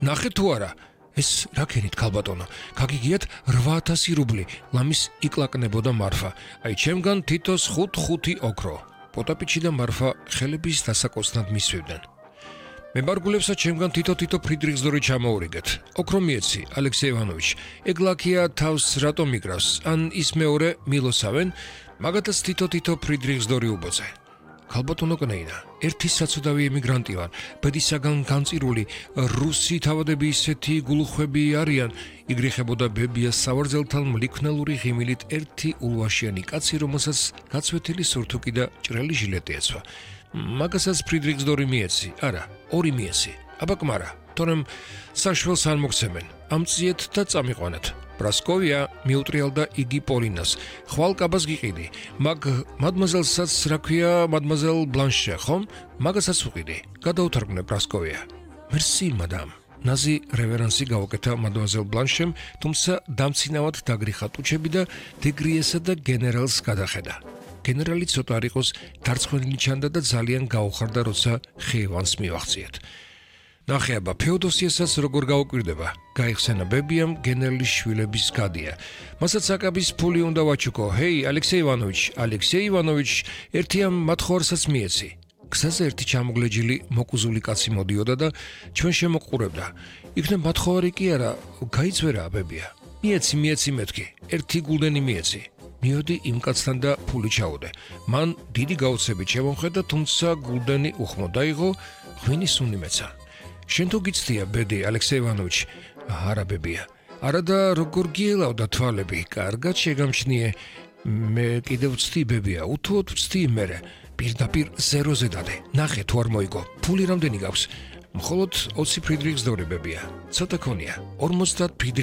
ნახე თუ არა ეს რა ქენით ქალბატონო გაგიგიათ 8000 რუბლი ლამის იკლაკნებოდა მარფა აი ჩემგან თითოს 5 ოქრო პოტაპიჩი და მარფა ხელების დასაკოსნად მისვევდნენ მემარგულებსა ჩემგან თითო ფრიდრიხსდორი ჩამოურიგეთ ოქრო მიეცი ალექსეი ივანოვიჩ ეგ ლაქია თავს რატომ მიგრავს ან ის მეორე მილოსავენ მაგათაც თითო ფრიდრიხსდორი უბოძე ქალბატონო კნეინა ერთი საცუდავი ემიგრანტი ვარ ბედისაგან განწირული რუსი თავადები ისეთი გულუხვები არიან იგრიხებოდა ბებიას სავარძელთან მლიქნელური ღიმილით ერთი ულვაშიანი კაცი რომელსაც გაცვეთილი სურთუკი და ჭრელი ჟილეტი ეცვა მაგასაც ფრიდრიხსდორი მიეცი არა ორი მიეცი აბაკმარა თორემ საშველს არ მოგცემენ ამწიეთ და წამიყვანეთ ბრასკოვია მიუტრიალდა იგი პოლინას ხვალ კაბას გიყიდი მაგ მადმაზელსაც რა ქვია მადმაზელ ბლანშე ხომ მაგასაც უყიდი გადაუთარგმნე ბრასკოვია მერსი მადამ ნაზი რევერანსი გავაკეთა მადმაზელ ბლანშემ თუმცა დამცინავად დაგრიხა ტუჩები და დეგრიესა და გენერალს გადახედა გენერალი ცოტა არ იყოს დარწმუნებული ჩანდა და ძალიან გაუხარდა როცა ხეივანს მივახციეთ ნახე აბა ფეოდოსიასაც როგორ გაუკვირდება გაიხსენა ბებიამ გენერლის შვილების გადია მასაც აკაბის ფული უნდა ვაჩუქო ჰეი ალექსეი ივანოვიჩ ერთიან მათხოვარსაც მიეცი გზაზე ერთი ჩამოგლეჯილი მოკუზული კაცი მოდიოდა და ჩვენ შემოყურებდა იქნებ მათხოვარი კი არა გაიწვერა ბებია მიეცი მეთქი 1 გულდენი მიეცი მივედი იმ კაცთან და ფული ჩაუდე მან დიდი გაუცები შემომხედა თუმცა გულდენი უხმო დაიღო ღვინის უნი მეცა შენ თუ გიცდია ბედი ალექსეი ივანოვიჩ არა ბებია არა და როგორ გიელავდა თვალები კარგად შეგამჩნიე მე კიდევ ვცდი ბებია უთუოდ ვცდი მერე პირდაპირ ზეროზე დადე ნახე თუ არ მოიგო ფული რამდენი გაქვს მხოლოდ 20 ფრიდრიხსდორი ბებია ცოტა ქონია 50